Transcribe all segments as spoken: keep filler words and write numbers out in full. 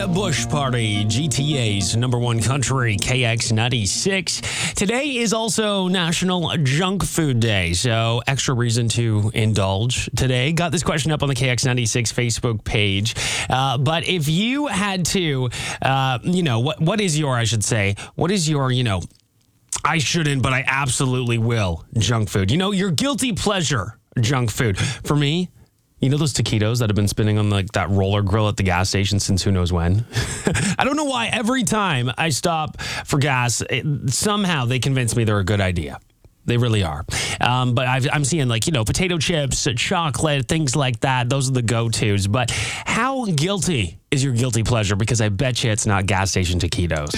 Bush Party, G T A's number one country, K X ninety-six. Today is also National Junk Food Day, so extra reason to indulge today. Got this question up on the K X ninety-six Facebook page. Uh, but if you had to, uh, you know, what what is your, I should say, what is your, you know, I shouldn't, but I absolutely will junk food? You know, your guilty pleasure junk food. For me, you know those taquitos that have been spinning on like that roller grill at the gas station since who knows when? I don't know why every time I stop for gas, it, somehow they convince me they're a good idea. They really are. Um, but I've, I'm seeing like, you know, potato chips, chocolate, things like that. Those are the go-tos. But how guilty is your guilty pleasure? Because I bet you it's not gas station taquitos.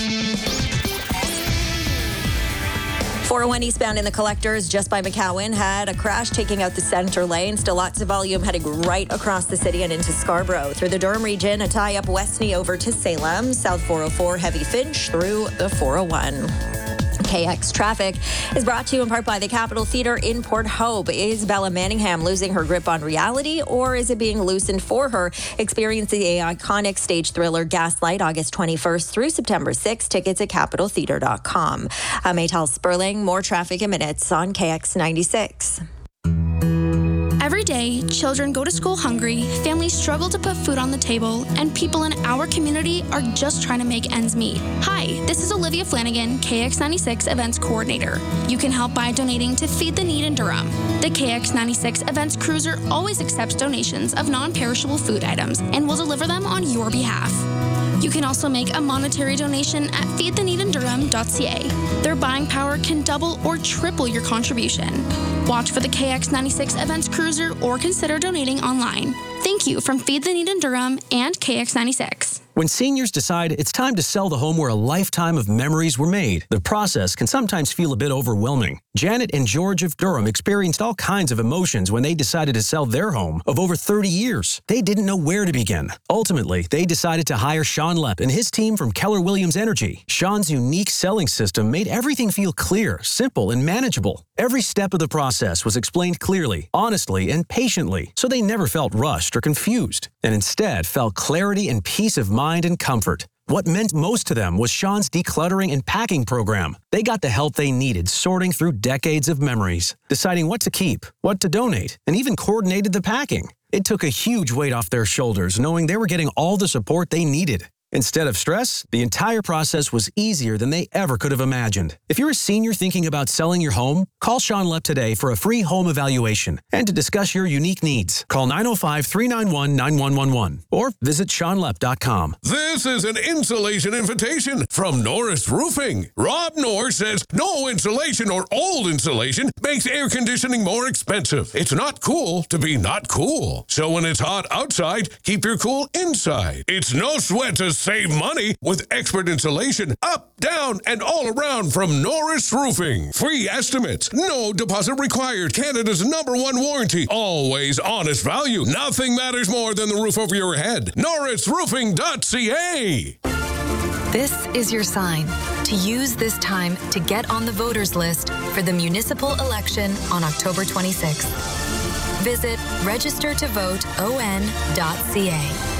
four oh one eastbound in the Collectors just by McCowan had a crash taking out the center lane. Still lots of volume heading right across the city and into Scarborough. Through the Durham region, a tie up Westney over to Salem. South four oh four heavy Finch through the four oh one. K X Traffic is brought to you in part by the Capitol Theatre in Port Hope. Is Bella Manningham losing her grip on reality, or is it being loosened for her? Experience the iconic stage thriller Gaslight August twenty-first through September sixth. Tickets at capitol theatre dot com. I'm Maytal Sperling. More traffic in minutes on K X ninety-six. Every day, children go to school hungry, families struggle to put food on the table, and people in our community are just trying to make ends meet. Hi, this is Olivia Flanagan, K X ninety-six Events Coordinator. You can help by donating to Feed the Need in Durham. The K X ninety-six Events Cruiser always accepts donations of non-perishable food items and will deliver them on your behalf. You can also make a monetary donation at feed the need in durham dot c a. Their buying power can double or triple your contribution. Watch for the K X ninety-six Events Cruiser or consider donating online. Thank you from Feed the Need in Durham and K X ninety-six. When seniors decide it's time to sell the home where a lifetime of memories were made, the process can sometimes feel a bit overwhelming. Janet and George of Durham experienced all kinds of emotions when they decided to sell their home of over thirty years. They didn't know where to begin. Ultimately, they decided to hire Sean Lepp and his team from Keller Williams Energy. Sean's unique selling system made everything feel clear, simple, and manageable. Every step of the process was explained clearly, honestly, and patiently, so they never felt rushed or confused, and instead felt clarity and peace of mind and comfort. What meant most to them was Sean's decluttering and packing program. They got the help they needed sorting through decades of memories, deciding what to keep, what to donate, and even coordinated the packing. It took a huge weight off their shoulders knowing they were getting all the support they needed. Instead of stress, the entire process was easier than they ever could have imagined. If you're a senior thinking about selling your home, call Sean Lepp today for a free home evaluation and to discuss your unique needs. Call nine oh five, three nine one, nine one one one or visit sean lepp dot com. This is an insulation invitation from Norris Roofing. Rob Norris says no insulation or old insulation makes air conditioning more expensive. It's not cool to be not cool. So when it's hot outside, keep your cool inside. It's no sweat to save money with expert insulation up, down, and all around from Norris Roofing. Free estimates, no deposit required. Canada's number one warranty. Always honest value. Nothing matters more than the roof over your head. norris roofing dot c a. This is your sign to use this time to get on the voters list for the municipal election on October twenty-sixth. Visit register to vote o n dot c a.